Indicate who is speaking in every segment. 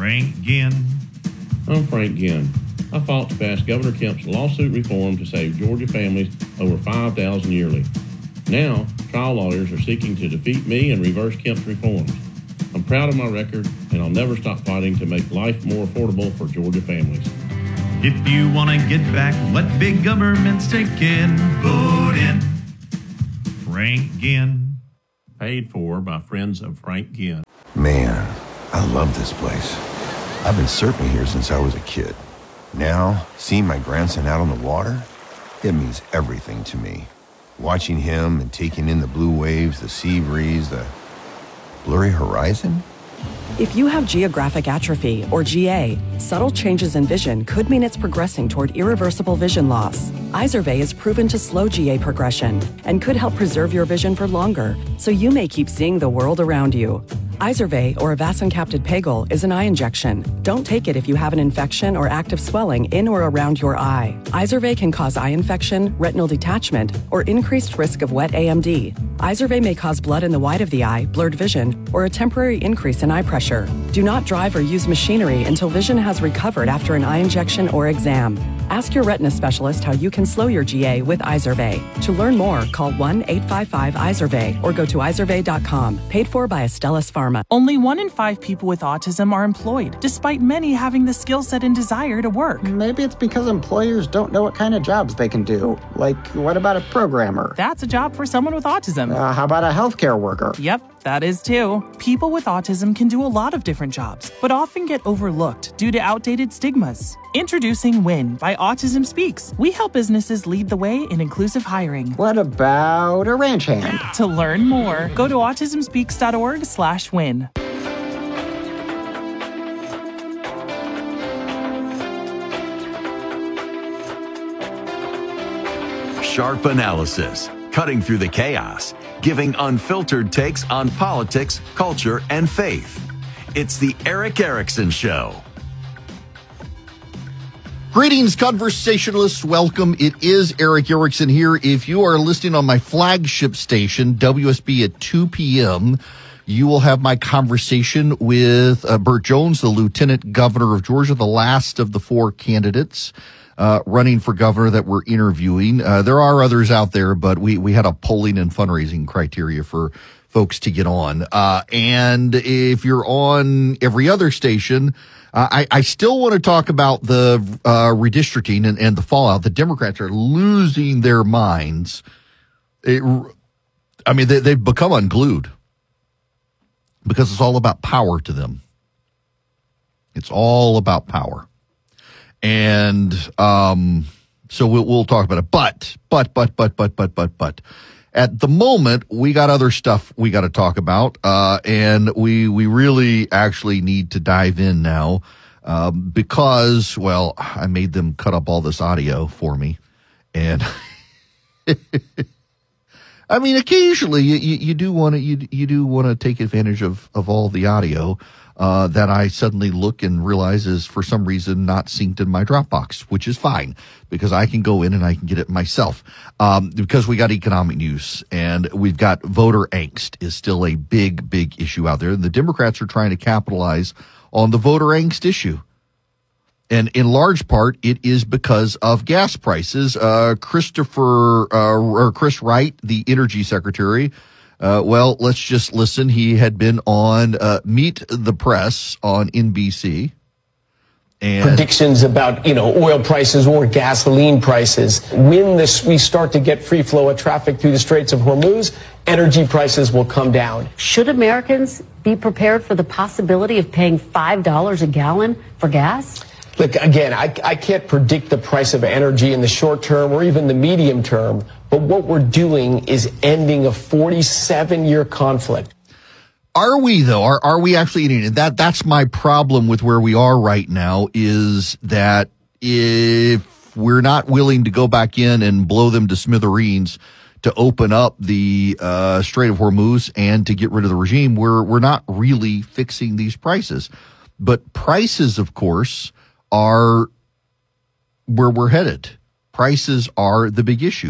Speaker 1: Frank Ginn.
Speaker 2: I'm Frank Ginn. I fought to pass Governor Kemp's lawsuit reform to save Georgia families over $5,000 yearly. Now, trial lawyers are seeking to defeat me and reverse Kemp's reforms. I'm proud of my record, and I'll never stop fighting to make life more affordable for Georgia families.
Speaker 1: If you want to get back what big government's taking, vote in Frank Ginn.
Speaker 2: Paid for by friends of Frank Ginn.
Speaker 3: Man, I love this place. I've been surfing here since I was a kid. Now, seeing my grandson out on the water, it means everything to me. Watching him and taking in the blue waves, the sea breeze, the blurry horizon.
Speaker 4: If you have geographic atrophy, or GA, subtle changes in vision could mean it's progressing toward irreversible vision loss. Izervay is proven to slow GA progression and could help preserve your vision for longer, so you may keep seeing the world around you. Izervay, or avacincaptad pegol, is an eye injection. Don't take it if you have an infection or active swelling in or around your eye. Izervay can cause eye infection, retinal detachment, or increased risk of wet AMD. Izervay may cause blood in the white of the eye, blurred vision, or a temporary increase in eye pressure. Do not drive or use machinery until vision has recovered after an eye injection or exam. Ask your retina specialist how you can slow your GA with Izervay. To learn more, call 1-855-IZERVAY or go to izervay.com. Paid for by Astellas Pharma.
Speaker 5: Only 1 in 5 people with autism are employed, despite many having the skill set and desire to work.
Speaker 6: Maybe it's because employers don't know what kind of jobs they can do. Like, what about a programmer?
Speaker 5: That's a job for someone with autism.
Speaker 6: How about a healthcare worker?
Speaker 5: Yep, that is too. People with autism can do a lot of different jobs, but often get overlooked due to outdated stigmas. Introducing WIN by Autism Speaks. We help businesses lead the way in inclusive hiring.
Speaker 6: What about a ranch hand?
Speaker 5: To learn more, go to autismspeaks.org/win.
Speaker 7: Sharp analysis, cutting through the chaos, giving unfiltered takes on politics, culture, and faith. It's the Erick Erickson Show.
Speaker 8: Greetings, conversationalists. Welcome. It is Erick Erickson here. If you are listening on my flagship station, WSB, at 2 p.m., you will have my conversation with Burt Jones, the Lieutenant Governor of Georgia, the last of the 4 candidates running for governor that we're interviewing. There are others out there, but we had a polling and fundraising criteria for folks to get on. And if you're on every other station, I still want to talk about the redistricting and the fallout. The Democrats are losing their minds. They've become unglued because it's all about power to them. It's all about power. And so we'll talk about it. But at the moment, we got other stuff we got to talk about, and we really actually need to dive in now, because, well, I made them cut up all this audio for me, and I mean, occasionally you do want to take advantage of all the audio that I suddenly look and realize is for some reason not synced in my Dropbox, which is fine because I can go in and I can get it myself. Because we got economic news and we've got voter angst is still a big issue out there. And the Democrats are trying to capitalize on the voter angst issue. And in large part, it is because of gas prices. Chris Wright, the energy secretary, well, let's just listen. He had been on Meet the Press on NBC. And
Speaker 9: predictions about, oil prices or gasoline prices. When we start to get free flow of traffic through the Straits of Hormuz, energy prices will come down.
Speaker 10: Should Americans be prepared for the possibility of paying $5 a gallon for gas?
Speaker 9: Look, again, I can't predict the price of energy in the short term or even the medium term, but what we're doing is ending a 47-year conflict.
Speaker 8: Are we, though? Are we actually eating it? That's my problem with where we are right now, is that if we're not willing to go back in and blow them to smithereens to open up the Strait of Hormuz and to get rid of the regime, we're not really fixing these prices. But prices, of course, are where we're headed. Prices are the big issue.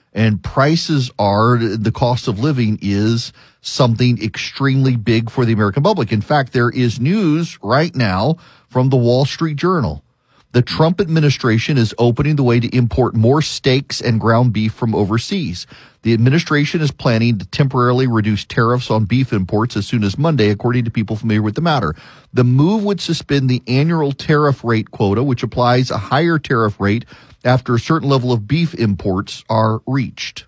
Speaker 8: And prices are, the cost of living is something extremely big for the American public. In fact, there is news right now from the Wall Street Journal. The Trump administration is opening the way to import more steaks and ground beef from overseas. The administration is planning to temporarily reduce tariffs on beef imports as soon as Monday, according to people familiar with the matter. The move would suspend the annual tariff rate quota, which applies a higher tariff rate after a certain level of beef imports are reached.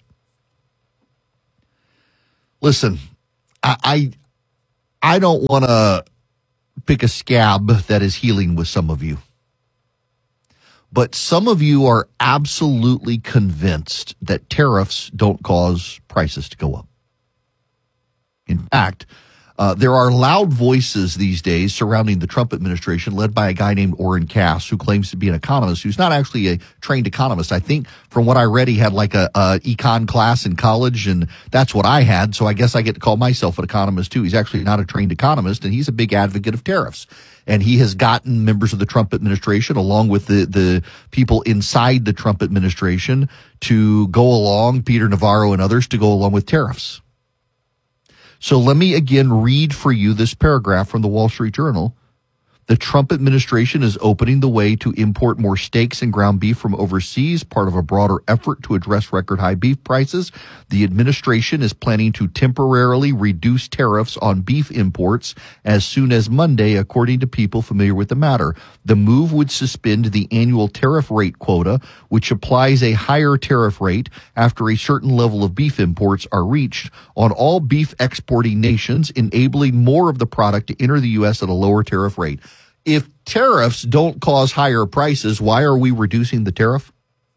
Speaker 8: Listen, I don't want to pick a scab that is healing with some of you. But some of you are absolutely convinced that tariffs don't cause prices to go up. In fact, there are loud voices these days surrounding the Trump administration, led by a guy named Orrin Cass, who claims to be an economist, who's not actually a trained economist. I think from what I read, he had like a econ class in college, and that's what I had. So I guess I get to call myself an economist too. He's actually not a trained economist, and he's a big advocate of tariffs. And he has gotten members of the Trump administration, along with the people inside the Trump administration, to go along, Peter Navarro and others, to go along with tariffs. So let me again read for you this paragraph from the Wall Street Journal. The Trump administration is opening the way to import more steaks and ground beef from overseas, part of a broader effort to address record high beef prices. The administration is planning to temporarily reduce tariffs on beef imports as soon as Monday, according to people familiar with the matter. The move would suspend the annual tariff rate quota, which applies a higher tariff rate after a certain level of beef imports are reached on all beef exporting nations, enabling more of the product to enter the U.S. at a lower tariff rate. If tariffs don't cause higher prices, why are we reducing the tariff?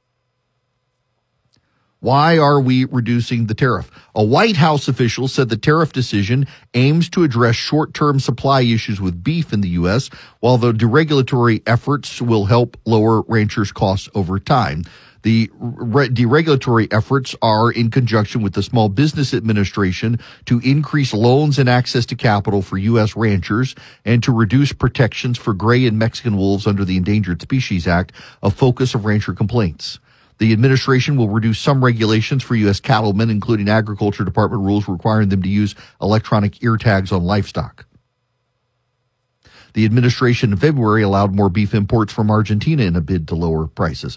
Speaker 8: Why are we reducing the tariff? A White House official said the tariff decision aims to address short-term supply issues with beef in the U.S., while the deregulatory efforts will help lower ranchers' costs over time. The deregulatory efforts are in conjunction with the Small Business Administration to increase loans and access to capital for U.S. ranchers and to reduce protections for gray and Mexican wolves under the Endangered Species Act, a focus of rancher complaints. The administration will reduce some regulations for U.S. cattlemen, including Agriculture Department rules requiring them to use electronic ear tags on livestock. The administration in February allowed more beef imports from Argentina in a bid to lower prices.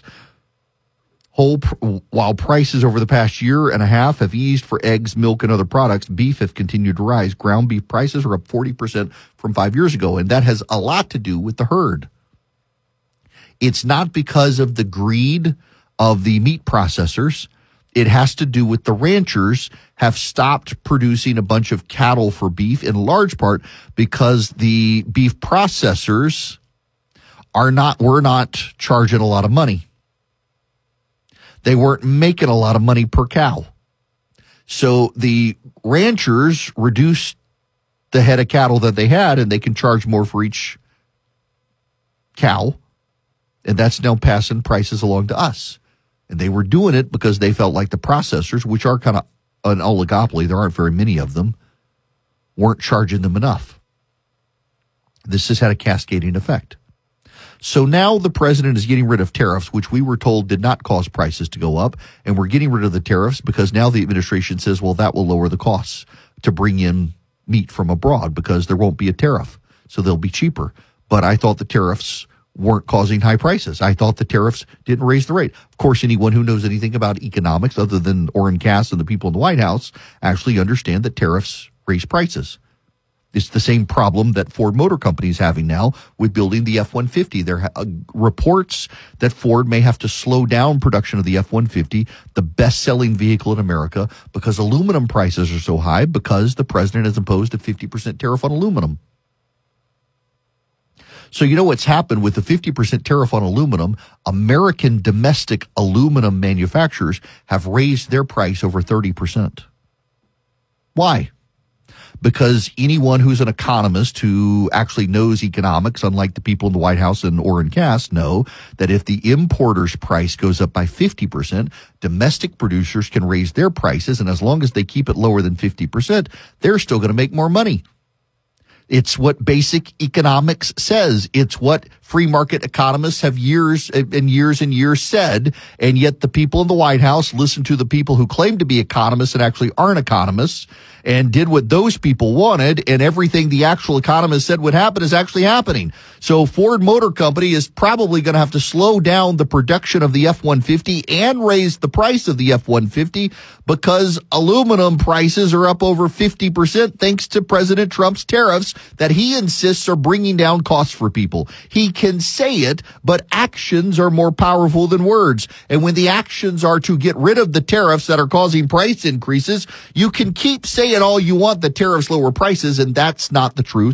Speaker 8: While prices over the past year and a half have eased for eggs, milk, and other products, beef have continued to rise. Ground beef prices are up 40% from 5 years ago, and that has a lot to do with the herd. It's not because of the greed of the meat processors. It has to do with the ranchers have stopped producing a bunch of cattle for beef, in large part because the beef processors were not charging a lot of money. They weren't making a lot of money per cow. So the ranchers reduced the head of cattle that they had, and they can charge more for each cow. And that's now passing prices along to us. And they were doing it because they felt like the processors, which are kind of an oligopoly, there aren't very many of them, weren't charging them enough. This has had a cascading effect. So now the president is getting rid of tariffs, which we were told did not cause prices to go up. And we're getting rid of the tariffs because now the administration says, well, that will lower the costs to bring in meat from abroad because there won't be a tariff. So they'll be cheaper. But I thought the tariffs weren't causing high prices. I thought the tariffs didn't raise the rate. Of course, anyone who knows anything about economics other than Orrin Cass and the people in the White House actually understand that tariffs raise prices. It's the same problem that Ford Motor Company is having now with building the F-150. There are reports that Ford may have to slow down production of the F-150, the best-selling vehicle in America, because aluminum prices are so high because the president has imposed a 50% tariff on aluminum. So you know what's happened with the 50% tariff on aluminum? American domestic aluminum manufacturers have raised their price over 30%. Why? Because anyone who's an economist who actually knows economics, unlike the people in the White House and Orrin Cass, know that if the importer's price goes up by 50%, domestic producers can raise their prices, and as long as they keep it lower than 50%, they're still going to make more money. It's what basic economics says. It's what free market economists have years and years said. And yet the people in the White House listen to the people who claim to be economists and actually aren't economists and did what those people wanted. And everything the actual economists said would happen is actually happening. So Ford Motor Company is probably going to have to slow down the production of the F-150 and raise the price of the F-150 because aluminum prices are up over 50% thanks to President Trump's tariffs that he insists are bringing down costs for people. He can say it, but actions are more powerful than words. And when the actions are to get rid of the tariffs that are causing price increases, you can keep saying all you want that tariffs lower prices, and that's not the truth.